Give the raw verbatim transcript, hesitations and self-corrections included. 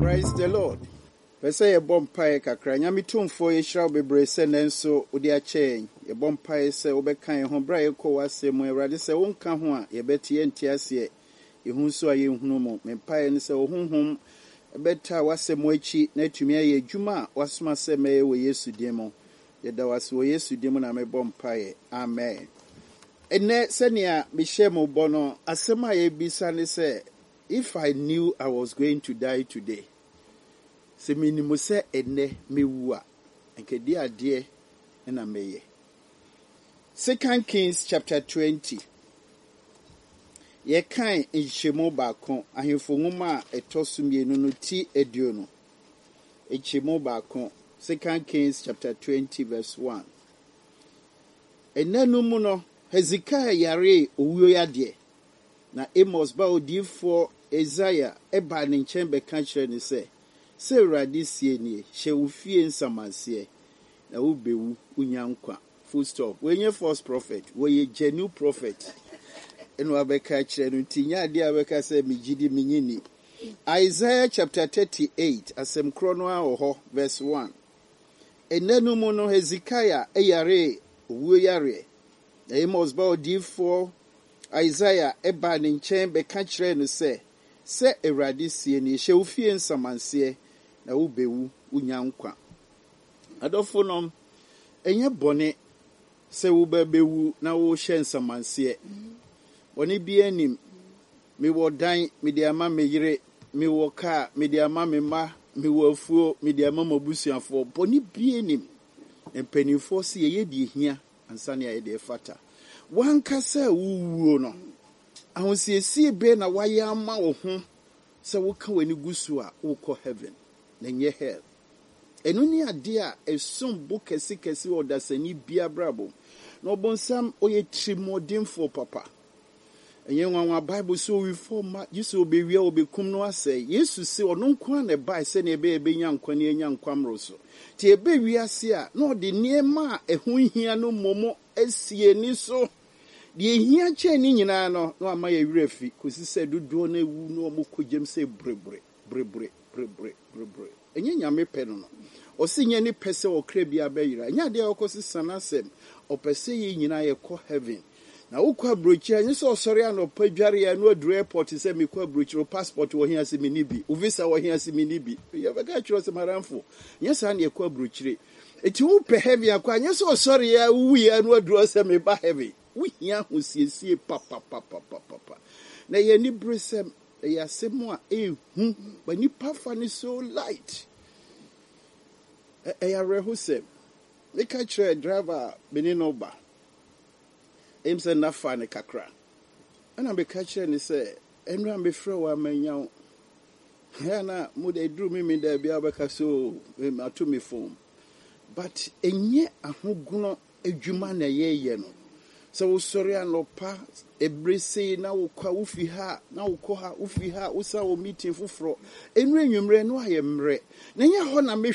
Praise the Lord. Pese ye bompae kakra nyame tumfo ye hira bebre se nenso odi a chen ye bompae se obekan ho bra ye ko wasem Awurade se wonka ho a ye betie ntiase ye hu so aye hunu mo mempae ne se ohunhum beta wasem achi na atumi aye adwuma wasoma se me we Yesu dimo ye da waso Yesu dimo na me bompae amen. Ene senia me shemo bono asema ye bisa ne se if I knew I was going to die today, se minimo se ene mewu a nke di ade na meye. Second Kings chapter twenty. Ye kan enhyemo baako ahemfo nwoma a etoso mienu no ti aduo no. Enhyemo baako. Second Kings chapter twenty verse one. Enanu mu no Hezekiah yare owuo yade. Na Amos ba odifo Isaiah eba ne nkyɛn bɛka kyerɛ ne sɛ sɛ Awurade sie nie hyɛ wo fie nsamanseɛ na wo bewu unya nkwa. Full stop. Wenye false prophet, we genuine prophet. Eno abɛka kyerɛ no ntinya ade abɛka sɛ migidi minyini. Isaiah chapter thirty-eight asɛm kro no a wɔ verse one. Enanu mu no Hezekiah eyare owuo yare. Na Amos ba odifo Isaiah eba ne nkyɛn bɛka kyerɛ no sɛ sɛ Awurade sie nie hyɛ wo fie nsamanseɛ na wo bewu unya nkwa. Adofo nom enye bɔne sɛ wo ba bewu na wo hyɛ nsamanseɛ. Bɔne bi anim me wo dan me de ama me yire me wo ka me de ama me ma me wo afuo me de ama mabusuafo. Bɔne bi anim empanifo se ye di hia ansa ne ye de fata. Wanka sɛ wuwuo no ahosiesie be na waye ama wo ho sɛ woka wani gusu a wokɔ heaven na nye hell. Eno ni ade a esum bo kesi kesi odasani bia brabo na obonsam oye trimodimfo papa. Enye nwanwa Bible so we forma Yesu obewia obekum no asɛ Yesu se ono nko na bai sɛ na ebe ebe nya nkwa ne nya nkwamro so ti ebe wiase a na ode niema a ehu hia no momo asie ni so de hia che ni nyina no na ama ya wirafi kosi sɛ dodo na ewu no mo kogem sɛ brebre brebre brebre brebre enye nyame pɛ no no osinye ni pese okra bia bayira nya de okosi sanasem opese yi nyina ye kɔ heaven na wokɔ brochi anyi so osori anopa dware ya no aduru airport se me kɔ brochi o passport wo hia se me ni bi o visa wo hia se me ni bi ye bega chiro se maramfo nya sa na ye kɔ brochi eti wo pɛ heaven akɔ anyi so osori ya wu ya no aduru se me ba heaven wo hia ho siesie papa papa papa na ye ni bresem ye asemu a ehu ba ni pafa ni so light. Eya rehusem nika chere driver benino ba emse na fa ne kakra ana be ka chere ni se enra me frɛ wa manyaw ya na mo de dru mi mi da bia baka so ato me phone but enye ahoguno adwuma na ye ye no so wo sori anopa ebrese na wo kwa wo fi ha na wo kɔ ha wo fi ha wo sa wo meeting foforo enru enwumre no ayemre na nya ho na me